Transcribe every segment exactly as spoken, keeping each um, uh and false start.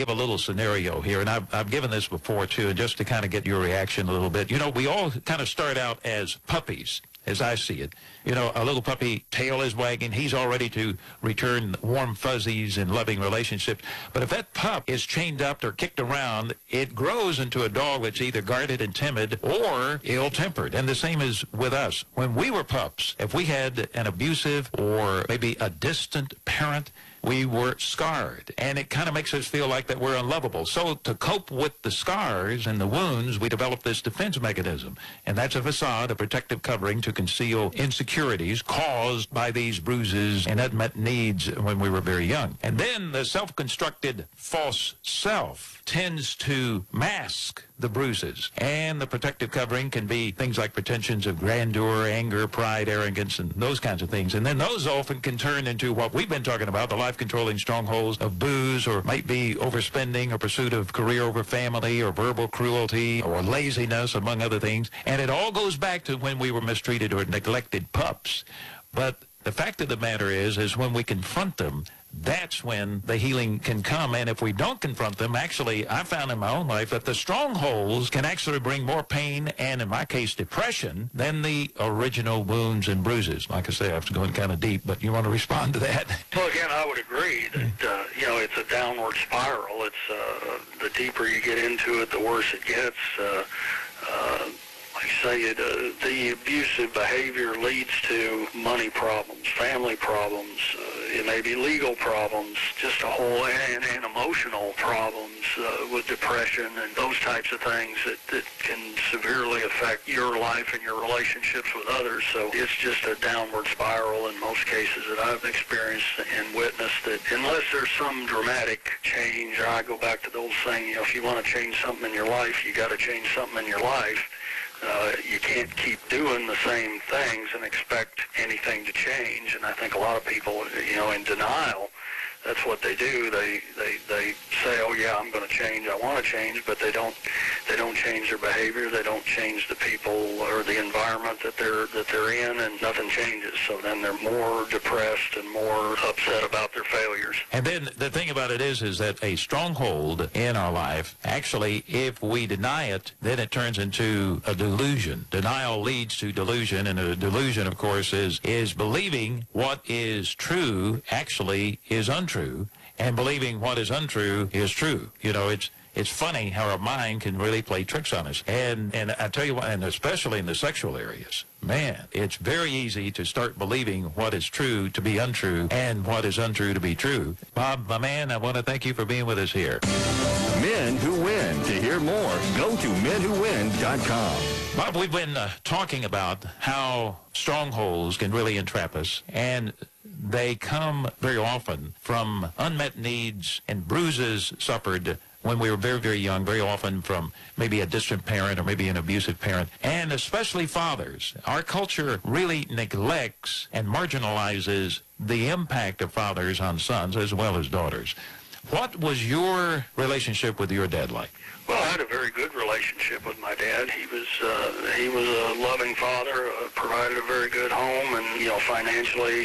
give a little scenario here, and I've, I've given this before, too, and just to kind of get your reaction a little bit. You know, we all kind of start out as puppies, as I see it. You know, a little puppy, tail is wagging. He's all ready to return warm fuzzies and loving relationships. But if that pup is chained up or kicked around, it grows into a dog that's either guarded and timid or ill-tempered. And the same is with us. When we were pups, if we had an abusive or maybe a distant parent, we were scarred, and it kind of makes us feel like that we're unlovable. So to cope with the scars and the wounds, we develop this defense mechanism, and that's a facade, a protective covering to conceal insecurities caused by these bruises and unmet needs when we were very young. And then the self-constructed false self tends to mask the bruises, and the protective covering can be things like pretensions of grandeur, anger, pride, arrogance, and those kinds of things. And then those often can turn into what we've been talking about, the life-controlling strongholds of booze, or might be overspending or pursuit of career over family, or verbal cruelty, or laziness, among other things. And it all goes back to when we were mistreated or neglected pups. But the fact of the matter is, is when we confront them, that's when the healing can come. And if we don't confront them, actually, I found in my own life that the strongholds can actually bring more pain and, in my case, depression than the original wounds and bruises. Like I say, I have to go in kind of deep, but you want to respond to that? Well, again, I would agree that, uh, you know, it's a downward spiral. It's uh, the deeper you get into it, the worse it gets. Uh, uh, Like I say, it, uh, the abusive behavior leads to money problems, family problems, uh, it may be legal problems, just a whole, and, and emotional problems uh, with depression and those types of things that, that can severely affect your life and your relationships with others. So it's just a downward spiral in most cases that I've experienced and witnessed, that unless there's some dramatic change, or I go back to the old saying, you know, if you want to change something in your life, you got to change something in your life. Uh, you can't keep doing the same things and expect anything to change. And I think a lot of people, you know, in denial, that's what they do. They they they say, "Oh yeah, I'm going to change. I want to change," but they don't they don't change their behavior. They don't change the people or the environment that they're that they're in, and nothing changes. So then they're more depressed and more upset about their failures. And then the thing about it is, is that a stronghold in our life, actually, if we deny it, then it turns into a delusion. Denial leads to delusion, and a delusion, of course, is is believing what is true actually is untrue. True, and believing what is untrue is true. You know, it's it's funny how our mind can really play tricks on us. And and I tell you what, and especially in the sexual areas, man, it's very easy to start believing what is true to be untrue and what is untrue to be true. Bob, my man, I want to thank you for being with us here. Men Who Win. To hear more, go to men who win dot com. Bob, we've been uh, talking about how strongholds can really entrap us, and they come very often from unmet needs and bruises suffered when we were very, very young, very often from maybe a distant parent or maybe an abusive parent, and especially fathers. Our culture really neglects and marginalizes the impact of fathers on sons as well as daughters. What was your relationship with your dad like? Well, I had a very good relationship with my dad. He was uh, he was a loving father, uh, provided a very good home, and, you know, financially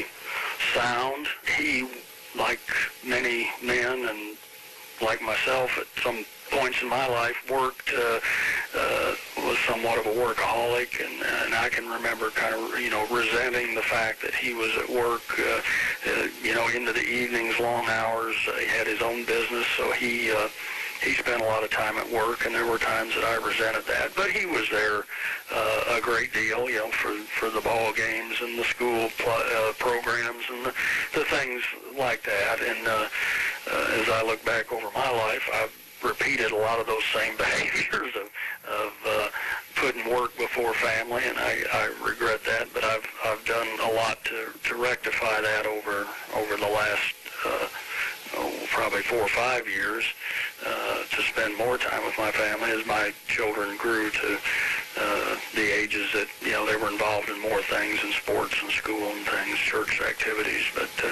sound. He, like many men and like myself at some points in my life, worked, uh, uh, was somewhat of a workaholic, and, and I can remember kind of, you know, resenting the fact that he was at work, uh, uh, you know, into the evenings, long hours. Uh, he had his own business, so he uh, he spent a lot of time at work, and there were times that I resented that. But he was there uh, a great deal, you know, for, for the ball games and the school pl- uh, programs and the, the things like that. And uh, uh, as I look back over my life, I've repeated a lot of those same behaviors of, of uh, putting work before family, and I, I regret that. But I've I've done a lot to, to rectify that over over the last uh, oh, probably four or five years, uh, to spend more time with my family as my children grew to uh, the ages that, you know, they were involved in more things in sports and school and things, church activities. But uh,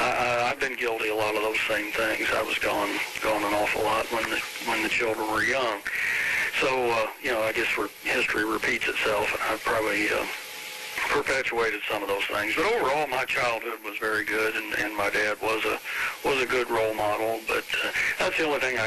I, I've been guilty of a lot of those same things. I was gone gone an awful lot when the when the children were young. So uh, you know, I guess re- history repeats itself, and I've probably uh, perpetuated some of those things. But overall, my childhood was very good, and, and my dad was a was a good role model. But uh, that's the only thing I